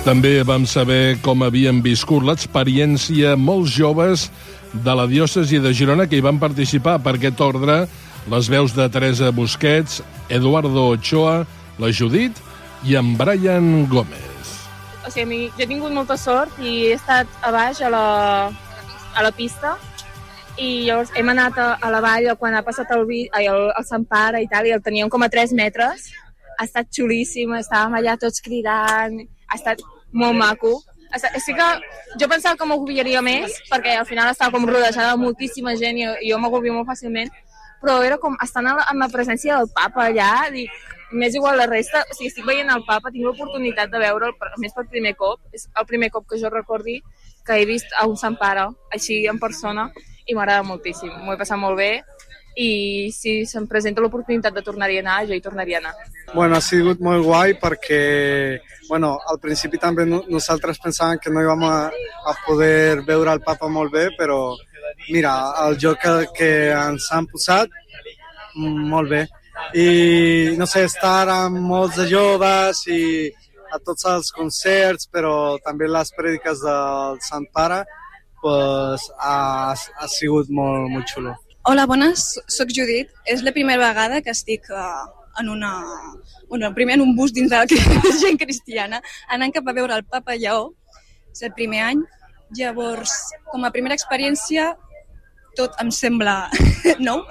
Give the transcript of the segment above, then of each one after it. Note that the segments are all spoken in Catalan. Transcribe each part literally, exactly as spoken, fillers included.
També vam saber com havien viscut l'experiència molts joves de la diòcesi de Girona que hi van participar. Per aquest ordre, les veus de Teresa Busquets, Eduardo Ochoa, la Judit i en Brian Gómez. O sigui, a mi, jo he tingut molta sort i he estat a baix a la, a la pista i llavors hem anat a, a la vall quan ha passat el, ai, el, el Sant Pare i tal, i el teníem com a tres metres. Ha estat xulíssim, estàvem allà tots cridant, ha estat molt maco. Sí que jo pensava que m'agobiaria més, perquè al final estava com rodejada de moltíssima gent i, i jo m'agobio molt fàcilment, però era com estar en la, en la presència del papa allà, dic, m'és igual la resta, o sigui, estic veient el papa, tinc l'oportunitat de veure'l, a més per primer cop, és el primer cop que jo recordi que he vist a un Sant Pare, així en persona, i m'agrada moltíssim, m'ho he passat molt bé, i si se'm presenta l'oportunitat de tornar-hi a anar, jo hi tornaria a anar. Bueno, ha sigut molt guai perquè, bueno, al principi també nosaltres pensàvem que no íbamos a, a poder veure el papa molt bé, però mira, el joc que, que ens han posat, molt bé. I, no sé, estar amb molts de joves i a tots els concerts, però també les prèdiques del Sant Pare, pues, ha, ha sigut molt, molt xulo. Hola, bones, soc Judit. És la primera vegada que estic uh, en una... Bueno, primer en un bus dins de la gent cristiana, anant cap a veure el Papa Lleó. És el primer any. Llavors, com a primera experiència, tot em sembla nou.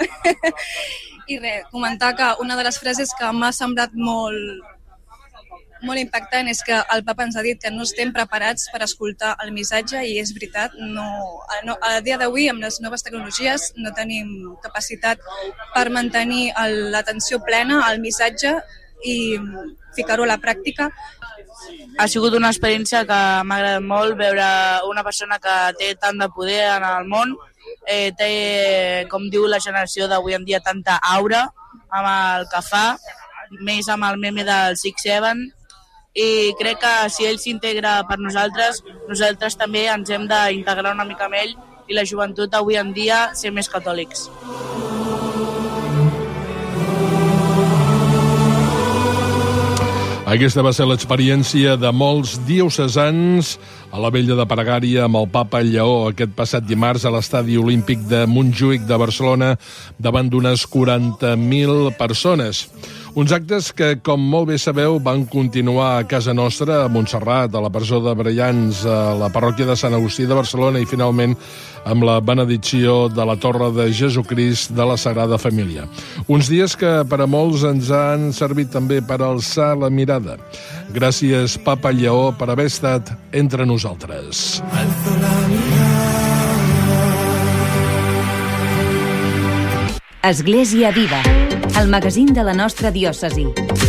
I res, comentar que una de les frases que m'ha semblat molt, molt impactant és que el papa ens ha dit que no estem preparats per escoltar el missatge i és veritat, no, no, a dia d'avui amb les noves tecnologies no tenim capacitat per mantenir l'atenció plena al missatge i ficar-ho a la pràctica. Ha sigut una experiència que m'ha agradat molt veure una persona que té tant de poder en el món, eh, té, com diu la generació d'avui en dia, tanta aura amb el que fa, més amb el meme del Six Seven, i crec que si ell s'integra per nosaltres, nosaltres també ens hem d'integrar una mica amb ell i la joventut avui en dia ser més catòlics. Aquesta va ser l'experiència de molts diocesans a la Vella de Pregària amb el Papa Lleó aquest passat dimarts a l'Estadi Olímpic de Montjuïc de Barcelona davant d'unes quaranta mil persones. Uns actes que, com molt bé sabeu, van continuar a casa nostra, a Montserrat, a la presó de Brellans, a la parròquia de Sant Agustí de Barcelona i, finalment, amb la benedicció de la Torre de Jesucrist de la Sagrada Família. Uns dies que per a molts ens han servit també per alçar la mirada. Gràcies, Papa Lleó, per haver estat entre nosaltres. Alzo la mirada. Església Viva, el magazín de la nostra diòcesi.